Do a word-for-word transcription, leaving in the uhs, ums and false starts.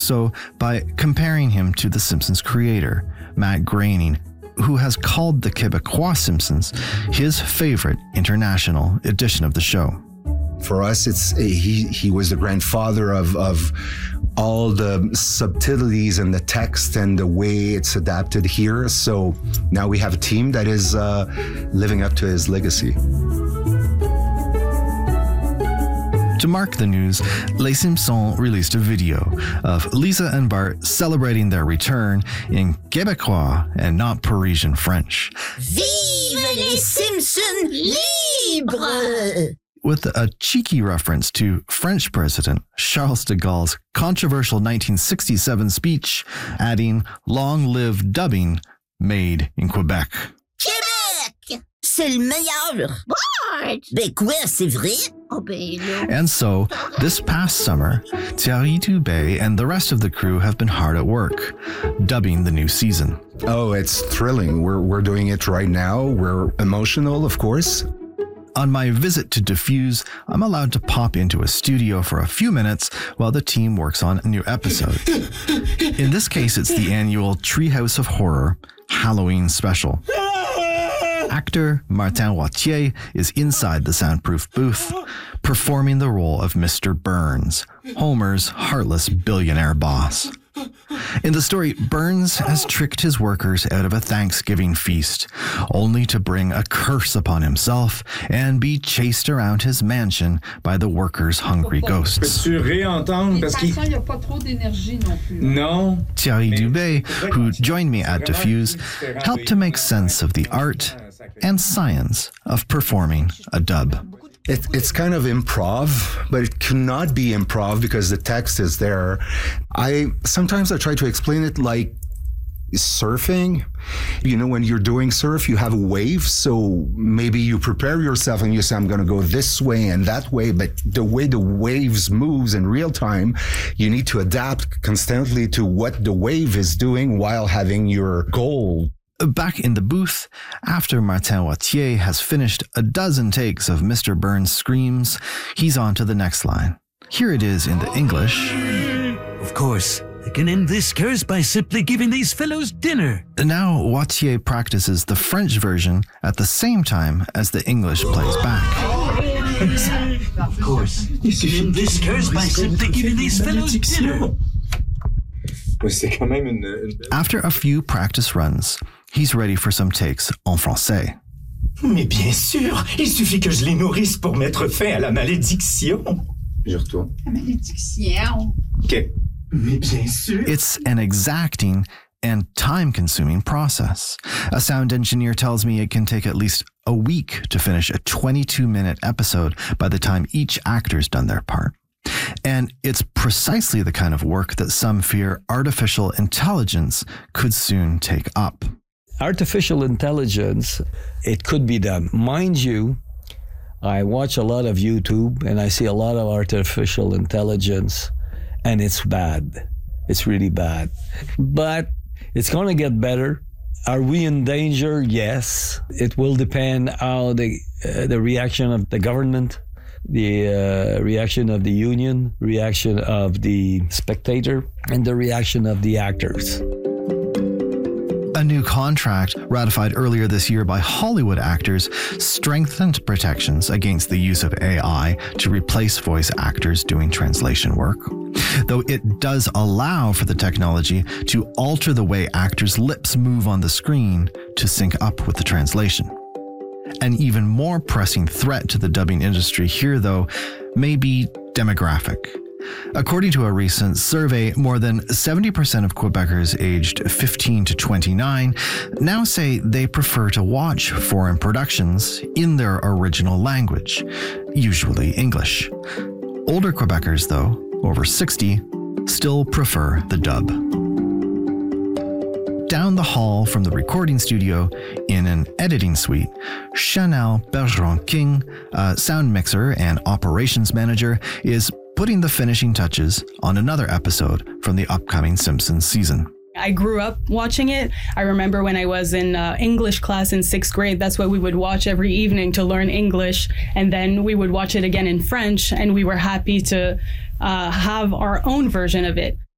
So, by comparing him to The Simpsons creator, Matt Groening, who has called the Québécois Simpsons his favorite international edition of the show. For us, it's he he was the grandfather of of all the subtleties and the text and the way it's adapted here. So now we have a team that is uh, living up to his legacy. To mark the news, Les Simpsons released a video of Lisa and Bart celebrating their return in Québécois and not Parisian French. Vive les Simpsons libres! With a cheeky reference to French President Charles de Gaulle's controversial nineteen sixty-seven speech, adding "Long live dubbing, made in Quebec." Québec! C'est le meilleur! What? Ben quoi, c'est vrai? Oh ben non. And so, this past summer, Thierry Dubé and the rest of the crew have been hard at work, dubbing the new season. Oh, it's thrilling. We're we're doing it right now. We're emotional, of course. On my visit to Diffuse, I'm allowed to pop into a studio for a few minutes while the team works on a new episode. In this case, it's the annual Treehouse of Horror Halloween special. Actor Martin Wattier is inside the soundproof booth, performing the role of Mister Burns, Homer's heartless billionaire boss. In the story, Burns has tricked his workers out of a Thanksgiving feast, only to bring a curse upon himself and be chased around his mansion by the workers' hungry ghosts. Thierry Dubé, who joined me at Diffuse, helped to make sense of the art and science of performing a dub. It, it's kind of improv, but it cannot be improv because the text is there. I sometimes I try to explain it like surfing. You know, when you're doing surf, you have waves, so maybe you prepare yourself and you say, I'm going to go this way and that way, but the way the waves moves in real time, you need to adapt constantly to what the wave is doing while having your goal. Back in the booth, after Martin Wattier has finished a dozen takes of Mister Burns' screams, he's on to the next line. Here it is in the English. Of course, I can end this curse by simply giving these fellows dinner. Now Wattier practices the French version at the same time as the English plays back. Of course, you can end this curse by simply giving these fellows dinner. After a few practice runs, he's ready for some takes en français. Mais bien sûr, il suffit que je les nourrisse pour mettre fin à la malédiction. Je retourne. La malédiction. OK. Mais bien sûr. It's an exacting and time-consuming process. A sound engineer tells me it can take at least a week to finish a twenty-two minute episode by the time each actor's done their part. And it's precisely the kind of work that some fear artificial intelligence could soon take up. Artificial intelligence, it could be done. Mind you, I watch a lot of YouTube and I see a lot of artificial intelligence, and it's bad. It's really bad. But it's going to get better. Are we in danger? Yes. It will depend how the uh, the reaction of the government, the uh, reaction of the union, reaction of the spectator, and the reaction of the actors. A new contract ratified earlier this year by Hollywood actors strengthened protections against the use of A I to replace voice actors doing translation work, though it does allow for the technology to alter the way actors' lips move on the screen to sync up with the translation. An even more pressing threat to the dubbing industry here, though, may be demographic. According to a recent survey, more than seventy percent of Quebecers aged fifteen to twenty-nine now say they prefer to watch foreign productions in their original language, usually English. Older Quebecers, though, over sixty, still prefer the dub. Down the hall from the recording studio, in an editing suite, Chanel Bergeron-King, a sound mixer and operations manager, is putting the finishing touches on another episode from the upcoming Simpsons season. I grew up watching it. I remember when I was in uh, English class in sixth grade, that's what we would watch every evening to learn English. And then we would watch it again in French, and we were happy to uh, have our own version of it.